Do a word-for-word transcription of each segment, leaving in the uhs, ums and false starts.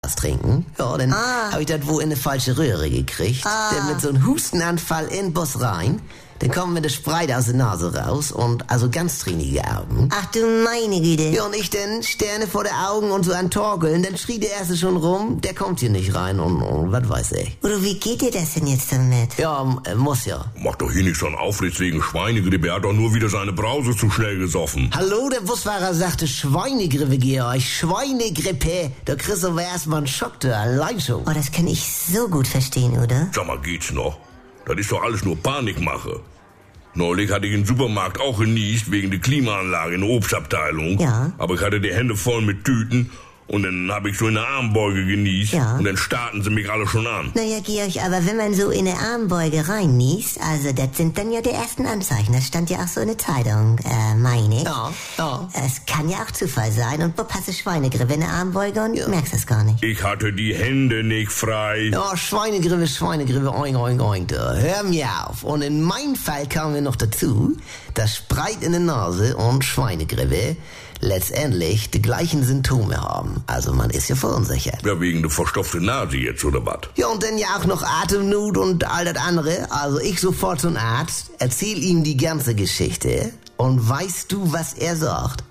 was trinken. Ja, dann Ah. habe ich das wohl in eine falsche Röhre gekriegt. Ah. Dann mit so einem Hustenanfall in den Bus rein. Dann kommen mir das Spreit aus der Nase raus und also ganz tränige Augen. Ach du meine Güte. Ja, und ich dann Sterne vor den Augen und so an Torkeln. Dann schrie der Erste schon rum, der kommt hier nicht rein und, und was weiß ich. Udo, wie geht dir das denn jetzt damit? Ja, m- äh, muss ja. Mach doch hier nicht so einen Aufriss wegen Schweinegrippe. Er hat doch nur wieder seine Brause zu schnell gesoffen. Hallo, der Busfahrer sagte Schweinegrippe, Georg. Schweinegrippe. Da kriegst du aber erstmal einen Schock, da allein schon. Oh, das kann ich so gut verstehen, oder? Sag mal, geht's noch? Das ist doch alles nur Panikmache. Neulich hatte ich im Supermarkt auch genießt wegen der Klimaanlage in der Obstabteilung. Ja. Aber ich hatte die Hände voll mit Tüten und dann habe ich so in der Armbeuge genießt. Ja. Und dann starrten sie mich alle schon an. Naja, Georg, aber wenn man so in eine Armbeuge reinniest, also das sind dann ja die ersten Anzeichen. Das stand ja auch so in der Zeitung, äh, meine ich. Ja, ja. Es kann ja auch Zufall sein und wo passt die Schweinegrippe in der Armbeuge und merkst es gar nicht. Ich hatte die Hände nicht frei. Ja, Schweinegrippe, Schweinegrippe, oing, oing, oing, da. Hör mir auf. Und in meinem Fall kam mir noch dazu, dass Spreit in der Nase und Schweinegrippe letztendlich die gleichen Symptome haben. Also man ist ja verunsichert. Ja, wegen der verstopften Nase jetzt, oder was? Ja, und dann ja auch noch Atemnot und all das andere. Also ich sofort zum Arzt, erzähl ihm die ganze Geschichte. Und weißt du, was er sagt?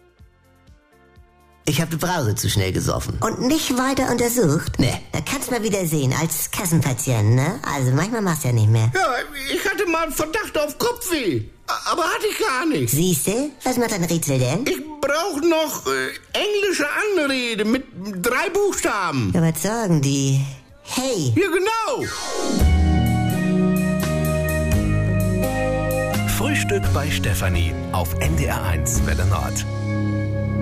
Ich habe die Brause zu schnell gesoffen. Und nicht weiter untersucht? Nee. Da kannst du mal wieder sehen, als Kassenpatient, ne? Also manchmal machst du ja nicht mehr. Ja, ich hatte mal einen Verdacht auf Kopfweh. Aber hatte ich gar nicht. Siehste, was macht dein Rätsel denn? Ich brauche noch äh, englische Anrede mit drei Buchstaben. Ja, was sagen die? Hey, Ja, genau. Frühstück bei Stefanie auf N D R eins Welle Nord.